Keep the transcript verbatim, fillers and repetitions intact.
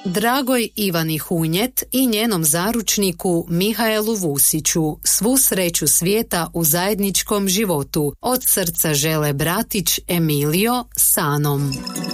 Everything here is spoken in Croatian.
Dragoj Ivani Hunjet i njenom zaručniku Mihaelu Vusiću svu sreću svijeta u zajedničkom životu. Od srca žele bratić Emilio s Anom.